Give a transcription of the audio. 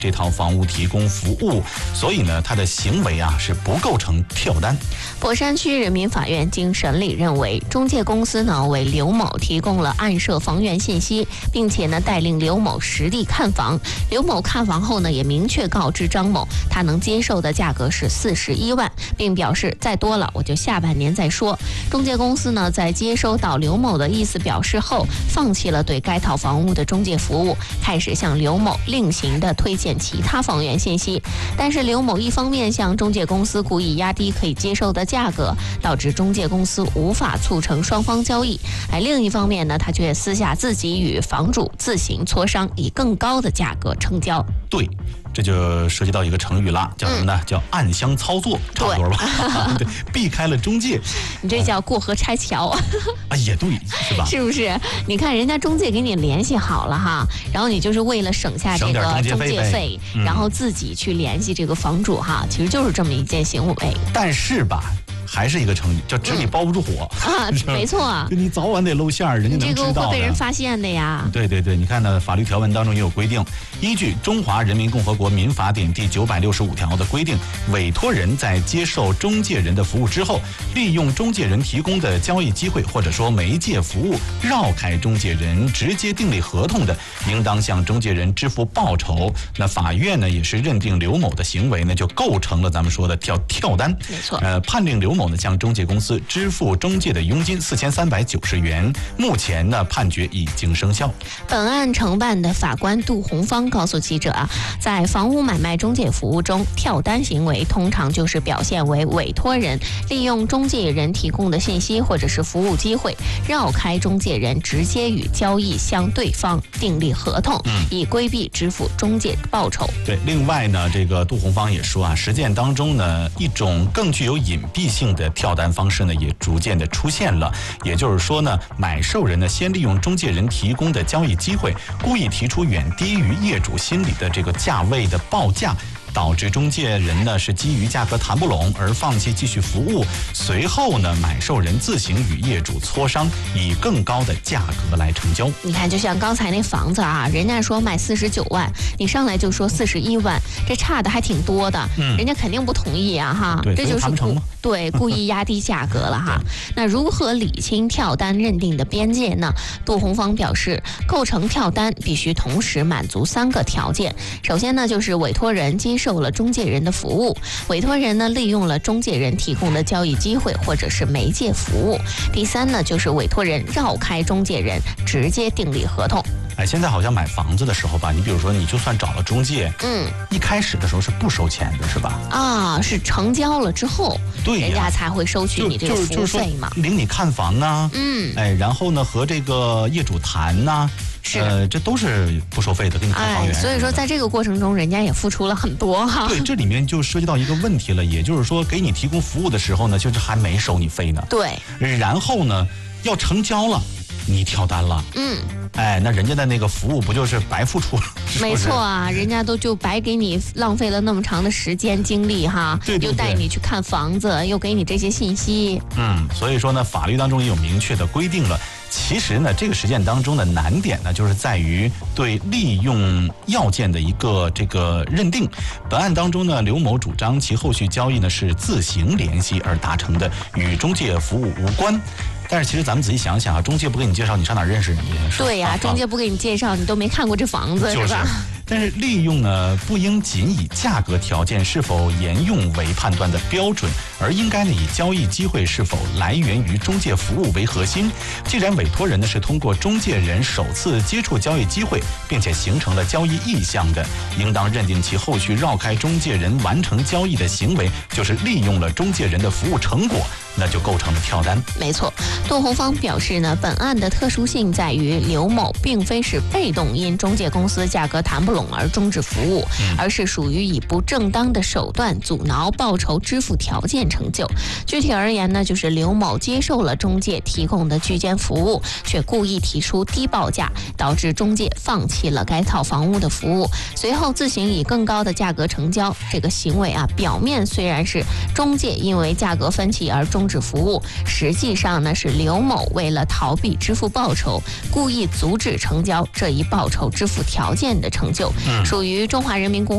这套房屋提供服务，所以呢，他的行为啊是不构成跳单。 博山区人民法院经审理认为，中介公司呢为刘某提供了暗设房源信息，并且呢带领刘某实地看房。刘某看房后呢，也明确告知张某，他能接受的价格是41万，并表示再多了我就下半年再说。中介公司呢在接收到刘某的意思表示后，放弃了对该套房屋的中介服务，开始向刘某另行的推荐其他房源信息。但是刘某一方面向中介公司故意压低可以接受的价格，导致中介公司无法促成双方交易。另一方面呢，他却私下自己与房主自行磋商，以更高的价格成交。 对，这就涉及到一个成语了，叫什么呢？叫暗箱操作，差不多吧？对，避开了中介， 你这叫过河拆桥啊，也对，是吧？ 是不是？你看人家中介给你联系好了哈，然后你就是为了省下这个中介费，然后自己去联系这个房主哈，其实就是这么一件行为。 但是吧，还是一个成语，叫纸里包不住火啊，没错啊， 你早晚得露馅儿，人家能知道的。 这个会被人发现的呀。 对对对，你看呢，法律条文当中也有规定，依据《中华人民共和国民法典》第965条的规定，委托人在接受中介人的服务之后，利用中介人提供的交易机会或者说媒介服务，绕开中介人直接订立合同的，应当向中介人支付报酬。那法院呢也是认定刘某的行为呢就构成了咱们说的跳单， 没错。 判令刘某呢向中介公司支付中介的佣金4390元，目前呢判决已经生效。 本案承办的法官杜红芳告诉记者啊，在房屋买卖中介服务中，跳单行为通常就是表现为委托人利用中介人提供的信息或者是服务机会，绕开中介人，直接与交易相对方订立合同，以规避支付中介报酬。 对，另外呢，这个杜红芳也说啊，实践当中呢，一种更具有隐蔽性的跳单方式呢，也逐渐的出现了。也就是说呢，买受人呢，先利用中介人提供的交易机会，故意提出远低于业主心里的这个价位的报价，导致中介人呢是基于价格谈不拢而放弃继续服务，随后呢买受人自行与业主磋商，以更高的价格来成交。 你看，就像刚才那房子啊，人家说卖49万，你上来就说41万，这差的还挺多的，人家肯定不同意啊哈，这就是故意压低价格了哈。那如何理清跳单认定的边界呢？杜红芳表示，构成跳单必须同时满足3个条件。首先呢，就是委托人接受了中介人的服务，委托人呢利用了中介人提供的交易机会或者是媒介服务。第3呢，就是委托人绕开中介人，直接订立合同。 现在好像买房子的时候吧，你比如说你就算找了中介，一开始的时候是不收钱的，是吧？啊， 是成交了之后， 对呀， 人家才会收取你这个服务费嘛。 领你看房啊，然后呢和这个业主谈呐。这都是不收费的，给你看房源。 所以说在这个过程中，人家也付出了很多哈。 对，这里面就涉及到一个问题了，也就是说，给你提供服务的时候呢，就是还没收你费呢。 对。 然后呢，要成交了，你跳单了。那人家的那个服务不就是白付出了？ 没错啊，人家就白给你浪费了那么长的时间精力哈，又带你去看房子，又给你这些信息。 所以说呢，法律当中也有明确的规定了。其实呢，这个实践当中的难点呢，就是在于对利用要件的一个这个认定。本案当中呢，刘某主张其后续交易呢是自行联系而达成的，与中介服务无关。但是其实咱们仔细想想啊，中介不给你介绍，你上哪认识人家？ 对呀，中介不给你介绍，你都没看过这房子，是吧？ 但是利用呢，不应仅以价格条件是否沿用为判断的标准，而应该呢以交易机会是否来源于中介服务为核心。既然委托人呢是通过中介人首次接触交易机会，并且形成了交易意向的，应当认定其后续绕开中介人完成交易的行为就是利用了中介人的服务成果，那就构成了跳单。 没错，杜红芳表示呢，本案的特殊性在于刘某并非是被动因中介公司价格谈不拢而终止服务，而是属于以不正当的手段阻挠报酬支付条件成就。具体而言呢，就是刘某接受了中介提供的居间服务，却故意提出低报价，导致中介放弃了该套房屋的服务，随后自行以更高的价格成交。这个行为啊，表面虽然是中介因为价格分歧而终止服务，实际上呢是刘某为了逃避支付报酬，故意阻止成交这一报酬支付条件的成就，属于中华人民共